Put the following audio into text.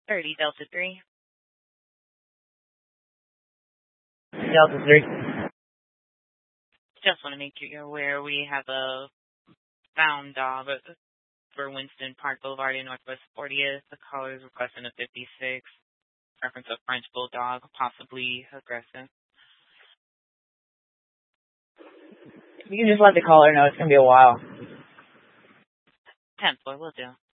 30 Delta 3. Delta 3. Just want to make you aware we have a found dog for Winston Park Boulevard in Northwest 40th. The caller is requesting a 56. Reference of French Bulldog, possibly aggressive. You can just let the caller know it's going to be a while. 10-4, will do.